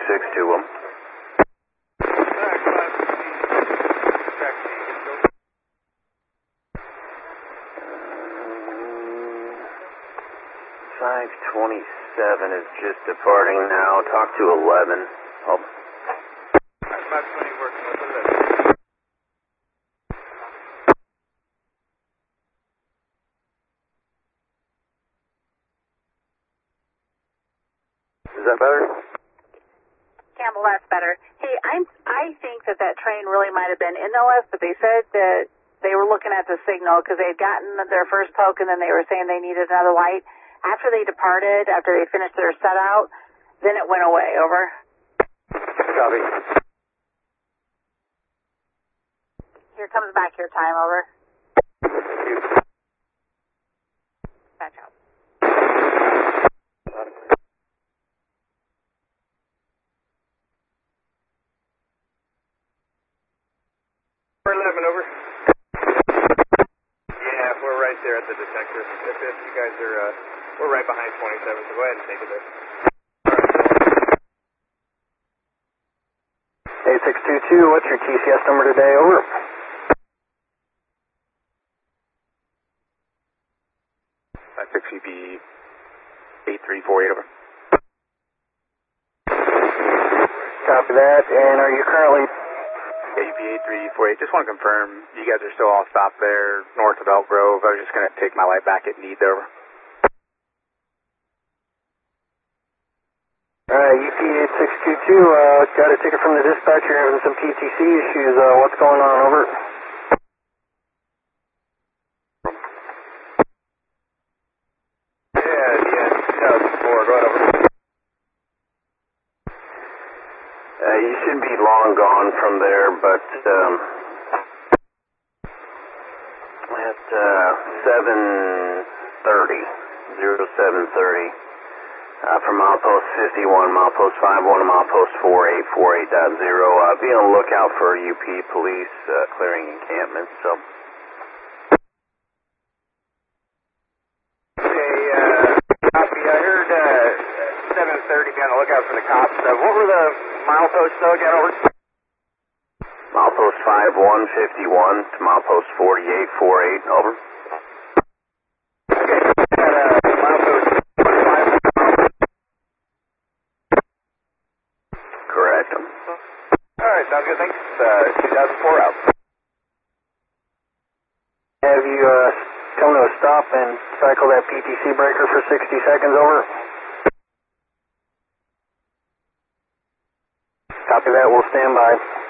262 them. Five 27 is just departing now. Talk to 11. Oh. 520 working with 11. Is that better? Campbell, that's better. Hey, I think that train really might have been in Ellis, but they said that they were looking at the signal because they had gotten their first poke and then they were saying they needed another light. After they departed, after they finished their set out, then it went away. Over. Copy. Here comes back your time. Over. Batch out. We're 11, over. Yeah, we're right there at the detector. If you guys are, we're right behind 27, so go ahead and take it there. 8622, what's your TCS number today? Over. UP 8348, over. Copy that, and are you currently... UP 8348, just want to confirm you guys are still all stopped there north of Elk Grove. I was just going to take my light back at Need, over. UP 8622, got a ticket from the dispatcher having some PTC issues. What's going on? Over. You should be long gone from there, but at 7:30, 0730, from milepost 51, milepost 51, and milepost 4848.0. Be on the lookout for UP police clearing encampments. So. Copy. I heard 7:30. Be on the lookout for the cops. What were the mileposts though again? Over. Milepost 5151 to milepost 4848. Over. Okay. Milepost 5. Correct. All right. Sounds good. Thanks. 2004 out. Have you come to a stop and cycle that PTC breaker for 60 seconds? Over. Copy that. We'll stand by.